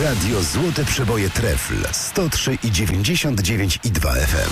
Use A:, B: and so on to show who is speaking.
A: Radio Złote Przeboje Trefl 103,99 i 2 FM.